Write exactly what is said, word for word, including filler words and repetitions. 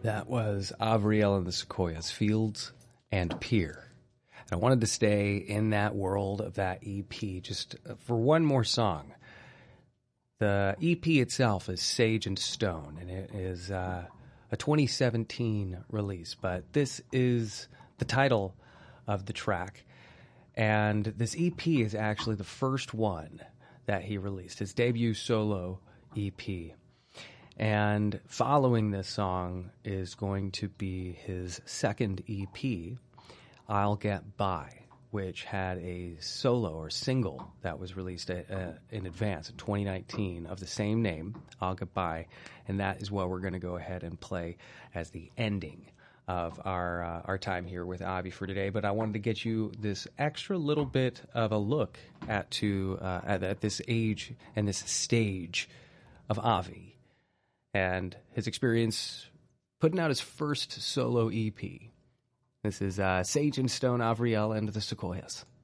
That was Avriel and the Sequoias, Fields and Pier. And I wanted to stay in that world of that E P just for one more song. The E P itself is Sage and Stone, and it is uh, a twenty seventeen release, but this is the title of the track. And this E P is actually the first one that he released, his debut solo E P. And following this song is going to be his second E P, I'll Get By, which had a solo or single that was released uh, in advance in twenty nineteen of the same name, I'll Get By, and that is what we're going to go ahead and play as the ending of our uh, our time here with Avi for today. But I wanted to get you this extra little bit of a look at to uh, at, at this age and this stage of Avi and his experience putting out his first solo E P. This is uh, Sage and Stone, Avriel and the Sequoias.